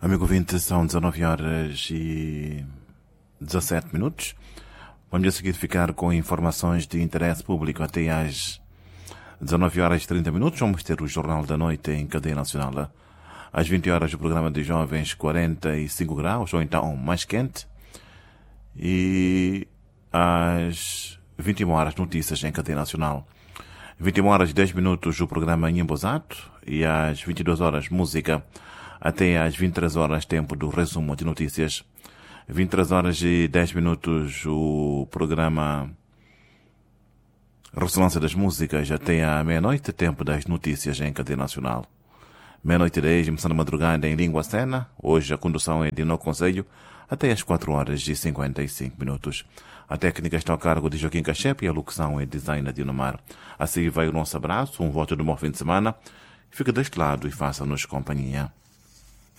Amigo ouvinte, são 19 horas e 17 minutos. Vamos a seguir ficar com informações de interesse público até às 19 horas e 30 minutos. Vamos ter o Jornal da Noite em cadeia nacional. Às 20 horas o programa de jovens 45 graus, ou então mais quente. E às 21 horas notícias em cadeia nacional. 21 horas e 10 minutos o programa Nhimbozato. E às 22 horas música. Até às 23 horas, tempo do resumo de notícias. 23 horas e 10 minutos, o programa Ressonância das Músicas. Até à meia-noite, tempo das notícias em cadeia nacional. Meia-noite e 10, emissão da madrugada em língua cena. Hoje a condução é de No Conselho. Até às 4 horas e 55 minutos. A técnica está ao cargo de Joaquim Cachepe e a locução é design de Nomar. Assim vai o nosso abraço, um voto de bom fim de semana. Fica deste lado e faça-nos companhia.